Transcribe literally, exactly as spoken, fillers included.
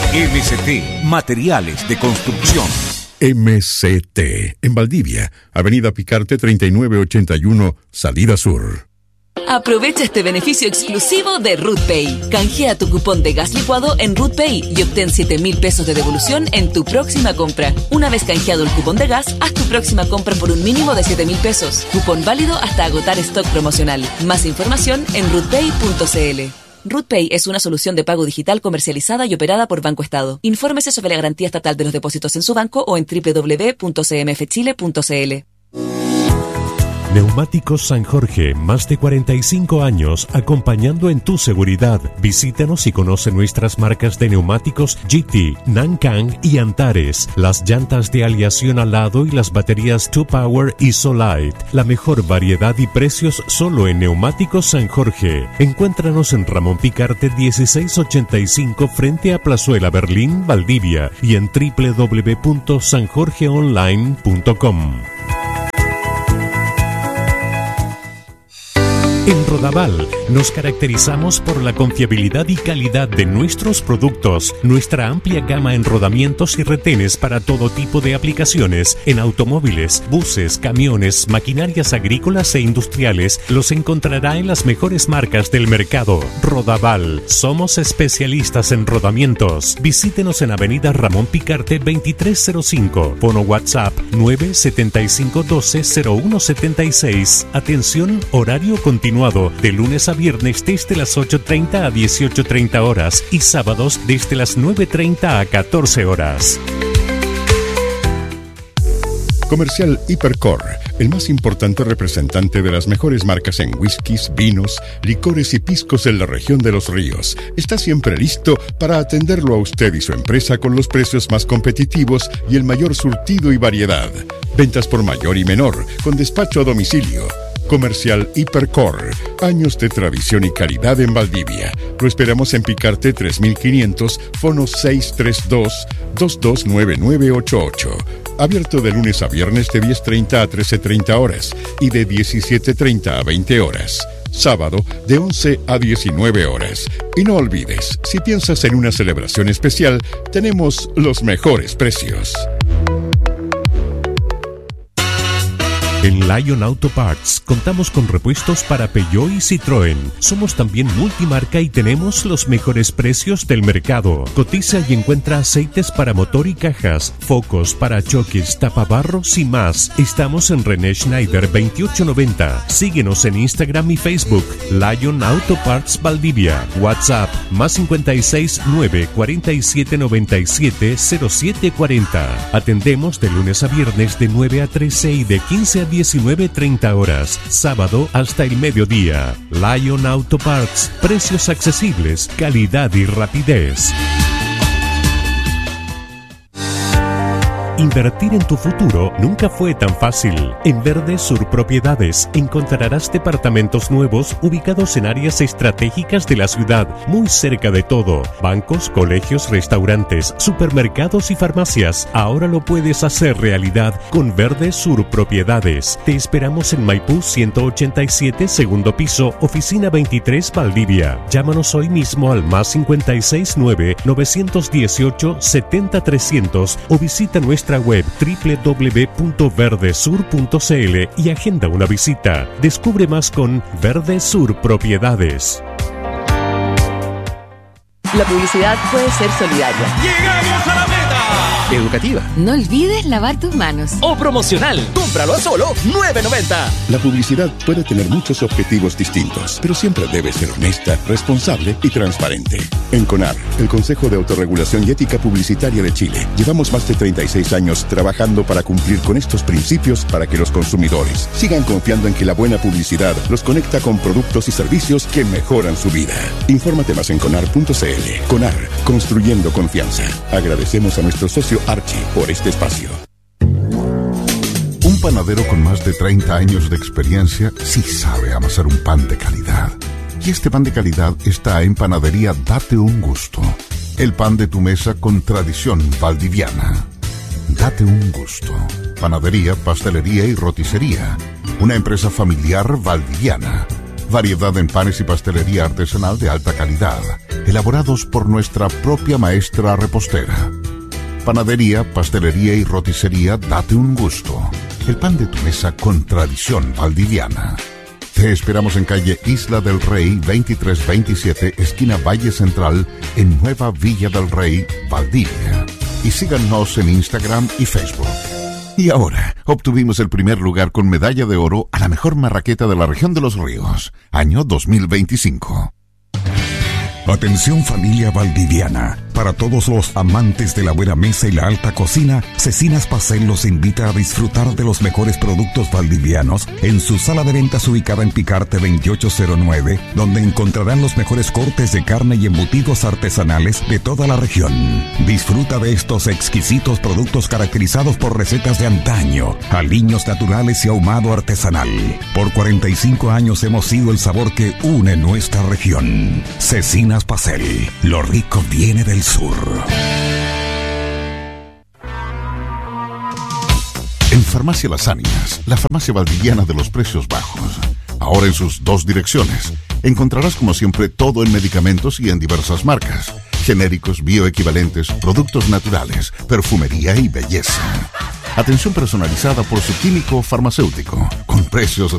M C T, materiales de construcción. M C T, en Valdivia, Avenida Picarte treinta y nueve ochenta y uno, Salida Sur. Aprovecha este beneficio exclusivo de RootPay. Canjea tu cupón de gas licuado en RootPay y obtén siete mil pesos de devolución en tu próxima compra. Una vez canjeado el cupón de gas, haz tu próxima compra por un mínimo de siete mil pesos. Cupón válido hasta agotar stock promocional. Más información en rootpay punto c l. RootPay es una solución de pago digital comercializada y operada por Banco Estado. Infórmese sobre la garantía estatal de los depósitos en su banco o en doble u doble u doble u punto c m f chile punto c l. Neumáticos San Jorge, más de cuarenta y cinco años acompañando en tu seguridad. Visítanos y conoce nuestras marcas de neumáticos G T, Nankang y Antares, las llantas de aleación al lado y las baterías two power Isolite. La mejor variedad y precios solo en Neumáticos San Jorge. Encuéntranos en Ramón Picarte dieciséis ochenta y cinco frente a Plazuela Berlín, Valdivia y en doble u doble u doble u punto san jorge online punto com. En Rodaval nos caracterizamos por la confiabilidad y calidad de nuestros productos, nuestra amplia gama en rodamientos y retenes para todo tipo de aplicaciones, en automóviles, buses, camiones, maquinarias agrícolas e industriales, los encontrará en las mejores marcas del mercado. Rodaval, somos especialistas en rodamientos. Visítenos en Avenida Ramón Picarte veintitrés cero cinco, fono WhatsApp nueve siete cinco uno dos cero uno siete seis. Atención, horario continuo de lunes a viernes desde las ocho treinta a dieciocho treinta horas y sábados desde las nueve treinta a catorce horas. Comercial Hipercor, el más importante representante de las mejores marcas en whiskies, vinos, licores y piscos en la región de Los Ríos, está siempre listo para atenderlo a usted y su empresa con los precios más competitivos y el mayor surtido y variedad. Ventas por mayor y menor, con despacho a domicilio. Comercial Hipercor, años de tradición y calidad en Valdivia. Lo esperamos en Picarte tres mil quinientos, fono seis tres dos, dos dos nueve nueve ocho ocho. Abierto de lunes a viernes de diez treinta a trece treinta horas y de diecisiete treinta a veinte horas. Sábado de once a diecinueve horas. Y no olvides, si piensas en una celebración especial, tenemos los mejores precios. En Lion Auto Parts contamos con repuestos para Peugeot y Citroën. Somos también multimarca y tenemos los mejores precios del mercado. Cotiza y encuentra aceites para motor y cajas, focos, parachoques, tapabarros y más. Estamos en René Schneider veintiocho noventa. Síguenos en Instagram y Facebook. Lion Auto Parts Valdivia. WhatsApp más cincuenta y seis nueve cuarenta y siete noventa y siete cero siete cuarenta. Atendemos de lunes a viernes de nueve a trece y de quince a diecinueve treinta horas, sábado hasta el mediodía. Lion Auto Parts, precios accesibles, calidad y rapidez. Invertir en tu futuro nunca fue tan fácil. En Verde Sur Propiedades encontrarás departamentos nuevos ubicados en áreas estratégicas de la ciudad, muy cerca de todo. Bancos, colegios, restaurantes, supermercados y farmacias. Ahora lo puedes hacer realidad con Verde Sur Propiedades. Te esperamos en Maipú ciento ochenta y siete, segundo piso, oficina veintitrés, Valdivia. Llámanos hoy mismo al más cincuenta y seis nueve nueve uno ocho setenta trescientos o visita nuestra web doble u doble u doble u punto verde sur punto c l y agenda una visita. Descubre más con Verde Sur Propiedades. La publicidad puede ser solidaria. ¡Llegamos a la meta! Educativa. No olvides lavar tus manos. O promocional. Cómpralo a solo nueve noventa. La publicidad puede tener muchos objetivos distintos, pero siempre debe ser honesta, responsable y transparente. En CONAR, el Consejo de Autorregulación y Ética Publicitaria de Chile, llevamos más de treinta y seis años trabajando para cumplir con estos principios para que los consumidores sigan confiando en que la buena publicidad los conecta con productos y servicios que mejoran su vida. Infórmate más en conar punto c l. CONAR, construyendo confianza. Agradecemos a nuestro socio Archie por este espacio. Un panadero con más de treinta años de experiencia sí sabe amasar un pan de calidad. Y este pan de calidad está en Panadería Date un Gusto. El pan de tu mesa con tradición valdiviana. Date un Gusto. Panadería, pastelería y roticería. Una empresa familiar valdiviana. Variedad en panes y pastelería artesanal de alta calidad, elaborados por nuestra propia maestra repostera. Panadería, pastelería y roticería Date un Gusto. El pan de tu mesa con tradición valdiviana. Te esperamos en calle Isla del Rey, veintitrés veintisiete, esquina Valle Central, en Nueva Villa del Rey, Valdivia. Y síganos en Instagram y Facebook. Y ahora, obtuvimos el primer lugar con medalla de oro a la mejor marraqueta de la región de Los Ríos, año dos mil veinticinco. Atención familia valdiviana. Para todos los amantes de la buena mesa y la alta cocina, Cecinas Pacel los invita a disfrutar de los mejores productos valdivianos en su sala de ventas ubicada en Picarte veintiocho cero nueve, donde encontrarán los mejores cortes de carne y embutidos artesanales de toda la región. Disfruta de estos exquisitos productos caracterizados por recetas de antaño, aliños naturales y ahumado artesanal. Por cuarenta y cinco años hemos sido el sabor que une nuestra región. Cecinas Pacel, lo rico viene del sur. En Farmacia Las Ánimas, la farmacia valdiviana de los precios bajos. Ahora en sus dos direcciones. Encontrarás como siempre todo en medicamentos y en diversas marcas. Genéricos, bioequivalentes, productos naturales, perfumería y belleza. Atención personalizada por su químico farmacéutico, con precios